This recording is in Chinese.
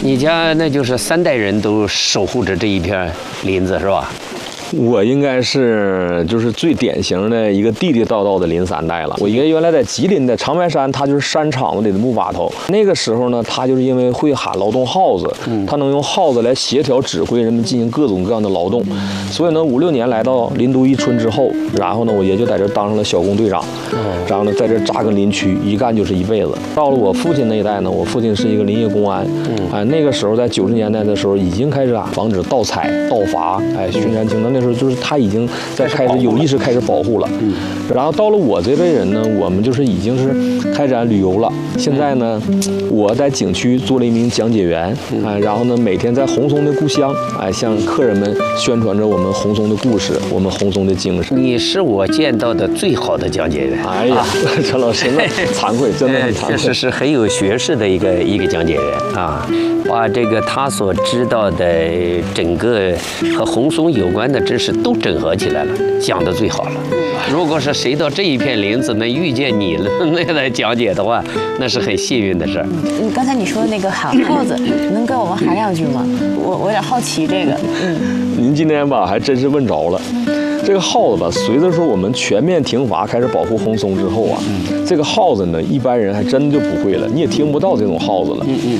你家那就是3代人都守护着这一片林子是吧？ 我应该是就是最典型的一个地地道道的林3代了。我爷爷原来在吉林的长白山，他就是山场子里的木把头。那个时候呢，他就是因为会喊劳动号子，他能用号子来协调指挥人们进行各种各样的劳动。所以呢，5、6年来到林都一村之后，然后呢，我爷就在这当上了小工队长，然后呢，在这扎根林区，一干就是一辈子。到了我父亲那一代呢，我父亲是一个林业公安，那个时候在90年代的时候，已经开始防止盗采、盗伐，巡山清单。那时候就是他已经在开始有意识开始保护了，然后到了我这辈人呢，我们就是已经是开展旅游了。现在呢，我在景区做了一名讲解员，然后呢，每天在红松的故乡，向客人们宣传着我们红松的故事，我们红松的精神。 你是我见到的最好的讲解员。 哎呀，陈老师，那惭愧，真的很惭愧。 确实是很有学识的一个讲解员啊，把这个他所知道的整个和红松有关的知识都整合起来了，讲得最好了。如果是谁到这一片林子能遇见你了，那来讲解的话，那是很幸运的事儿。 刚才你说的那个喊号子，能跟我们喊2句吗？我有点好奇这个。 您今天吧还真是问着了。这个耗子吧，随着说我们全面停伐开始保护红松之后啊，这个耗子呢，一般人还真就不会了，你也听不到这种耗子了。